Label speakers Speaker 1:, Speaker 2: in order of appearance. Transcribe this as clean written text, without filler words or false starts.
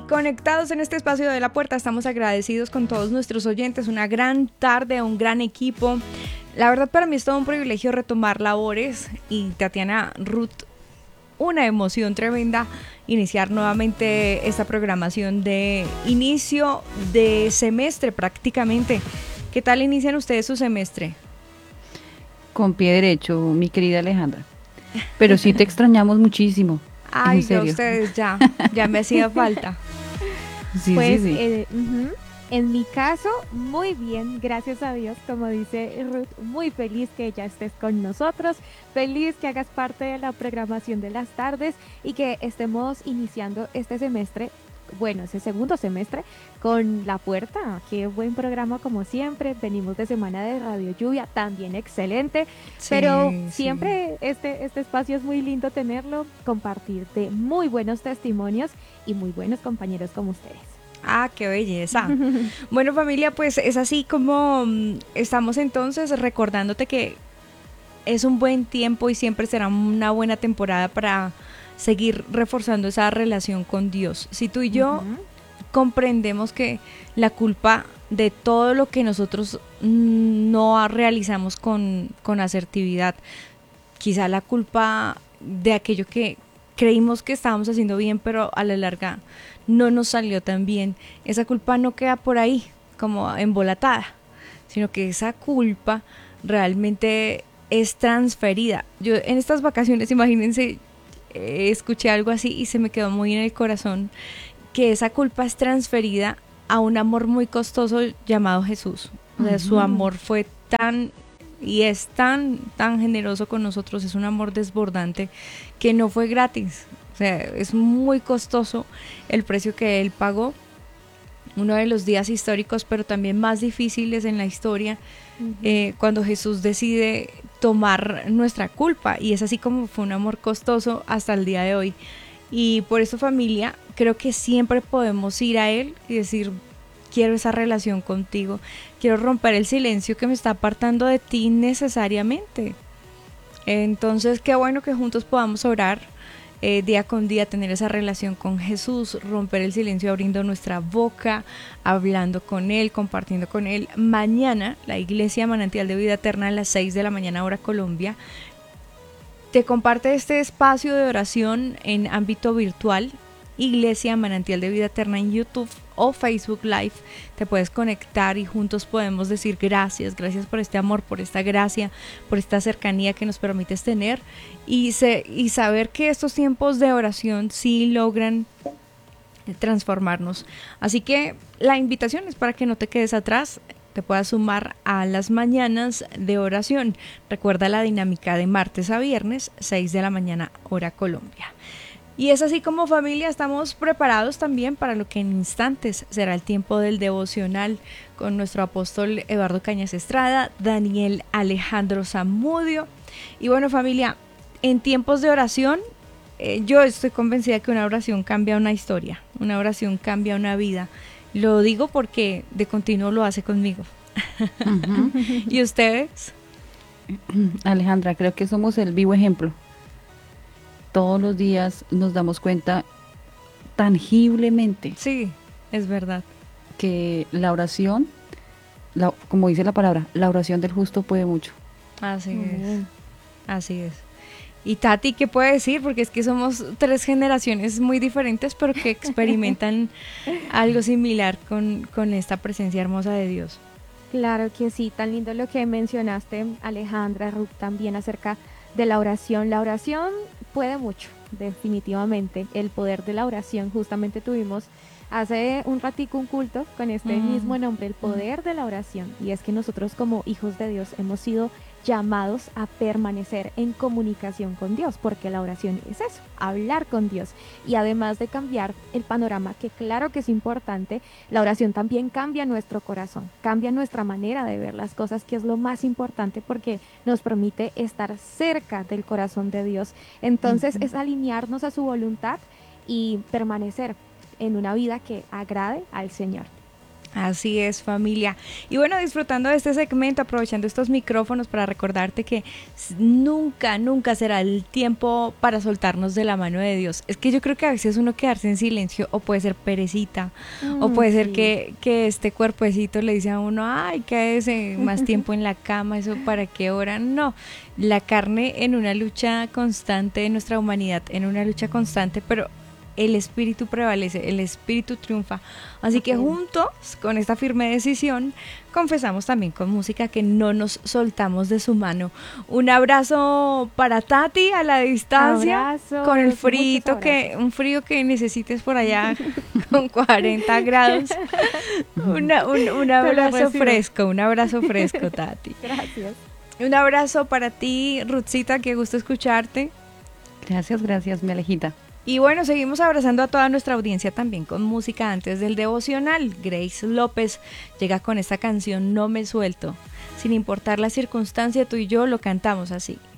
Speaker 1: Y conectados en este espacio de La Puerta, estamos agradecidos con todos nuestros oyentes, una gran tarde, un gran equipo. La verdad para mí es todo un privilegio retomar labores y Tatiana, Ruth, una emoción tremenda iniciar nuevamente esta programación de inicio de semestre prácticamente. ¿Qué tal inician ustedes su semestre?
Speaker 2: Con pie derecho, mi querida Alejandra. Pero sí te extrañamos muchísimo.
Speaker 1: Ay,
Speaker 2: En serio.
Speaker 1: ustedes ya me hacía falta.
Speaker 2: Sí, sí,
Speaker 3: Pues
Speaker 2: sí.
Speaker 3: en mi caso, muy bien, gracias a Dios, como dice Ruth, muy feliz que ya estés con nosotros, feliz que hagas parte de la programación de las tardes y que estemos iniciando este semestre, bueno, ese segundo semestre, con La Puerta. Qué buen programa como siempre, venimos de semana de Radio Lluvia, también excelente, pero
Speaker 1: Sí, sí.
Speaker 3: siempre este espacio es muy lindo tenerlo, compartir de muy buenos testimonios y muy buenos compañeros como ustedes.
Speaker 1: Ah, qué belleza. Bueno, familia, pues es así como estamos entonces recordándote que es un buen tiempo y siempre será una buena temporada para seguir reforzando esa relación con Dios. Si tú y yo comprendemos que la culpa de todo lo que nosotros no realizamos con asertividad, quizá la culpa de aquello que creímos que estábamos haciendo bien, pero a la larga no nos salió tan bien. Esa culpa no queda por ahí como embolatada, sino que esa culpa realmente es transferida. Yo en estas vacaciones, imagínense, escuché algo así y se me quedó muy en el corazón, que esa culpa es transferida a un amor muy costoso llamado Jesús. O sea, su amor fue tan y es tan generoso con nosotros, es un amor desbordante que no fue gratis. O sea, es muy costoso el precio que él pagó. Uno de los días históricos, pero también más difíciles en la historia, cuando Jesús decide tomar nuestra culpa, y es así como fue un amor costoso hasta el día de hoy. Y por eso, familia, creo que siempre podemos ir a Él y decir: quiero esa relación contigo, quiero romper el silencio que me está apartando de ti necesariamente. Entonces, qué bueno que juntos podamos orar día con día, tener esa relación con Jesús, romper el silencio abriendo nuestra boca, hablando con Él, compartiendo con Él. Mañana, la Iglesia Manantial de Vida Eterna a las 6 de la mañana, hora Colombia, te comparte este espacio de oración en ámbito virtual. Iglesia Manantial de Vida Eterna en YouTube o Facebook Live. Te puedes conectar y juntos podemos decir gracias por este amor, por esta gracia, por esta cercanía que nos permites tener y saber que estos tiempos de oración sí logran transformarnos. Así que la invitación es para que no te quedes atrás, te puedas sumar a las mañanas de oración. Recuerda la dinámica de martes a viernes, 6 de la mañana, hora Colombia. Y es así como, familia, estamos preparados también para lo que en instantes será el tiempo del devocional con nuestro apóstol Eduardo Cañas Estrada, Daniel Alejandro Zamudio. Y bueno, familia, en tiempos de oración, yo estoy convencida que una oración cambia una historia, una oración cambia una vida. Lo digo porque de continuo lo hace conmigo. ¿Y ustedes?
Speaker 2: Alejandra, creo que somos el vivo ejemplo. Todos los días nos damos cuenta tangiblemente
Speaker 1: Sí, es verdad.
Speaker 2: que la oración, como dice la palabra, la oración del justo puede mucho.
Speaker 1: Así es, así es. Y Tati, ¿qué puede decir? Porque es que somos 3 generaciones muy diferentes, pero que experimentan algo similar con esta presencia hermosa de Dios.
Speaker 3: Claro que sí, tan lindo lo que mencionaste, Alejandra, Ruth, también acerca de la oración. La oración puede mucho, definitivamente. El poder de la oración, justamente tuvimos hace un ratico un culto con este mismo nombre, el poder de la oración. Y es que nosotros como hijos de Dios hemos sido llamados a permanecer en comunicación con Dios, porque la oración es eso, hablar con Dios. Y además de cambiar el panorama, que claro que es importante, la oración también cambia nuestro corazón, cambia nuestra manera de ver las cosas, que es lo más importante porque nos permite estar cerca del corazón de Dios. Entonces es alinearnos a su voluntad y permanecer en una vida que agrade al Señor.
Speaker 1: Así es, familia. Y bueno, disfrutando de este segmento, aprovechando estos micrófonos para recordarte que nunca, nunca será el tiempo para soltarnos de la mano de Dios. Es que yo creo que a veces uno quedarse en silencio o puede ser perecita, o puede ser que este cuerpecito le dice a uno, ay, quédese más tiempo en la cama, eso para qué hora. No, la carne en una lucha constante de nuestra humanidad, en una lucha constante, pero el espíritu prevalece, el espíritu triunfa. Así que juntos, con esta firme decisión, confesamos también con música que no nos soltamos de su mano. Un abrazo para Tati a la distancia,
Speaker 3: Abrazos,
Speaker 1: con el frío un frío que necesites por allá con 40 grados. Un abrazo fresco, Tati.
Speaker 3: Gracias.
Speaker 1: Un abrazo para ti, Ruthcita, qué gusto escucharte.
Speaker 2: Gracias, mi Alejita.
Speaker 1: Y bueno, seguimos abrazando a toda nuestra audiencia también con música antes del devocional. Grace López llega con esta canción No me suelto. Sin importar la circunstancia, tú y yo lo cantamos así.